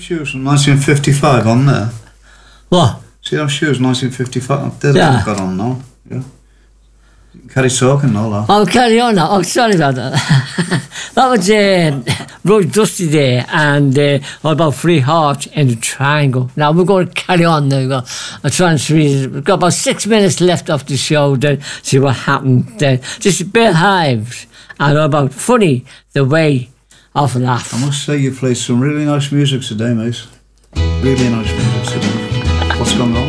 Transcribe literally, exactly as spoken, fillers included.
shoes from nineteen fifty-five on there? What? See those shoes, nineteen fifty-five? They've Yeah. got on now. Yeah. You can carry talking and all that. Oh, carry on now. Oh, sorry about that. That was uh, Roy Dusty Day and uh, all about Free Heart and the Triangle. Now we're going to carry on now. We've got, a trans- we've got about six minutes left of the show to see what happened. Uh, this is Bill Hives and all about Funny the Way of Laugh. I must say you played some really nice music today, mate. Really nice music today. What's going on?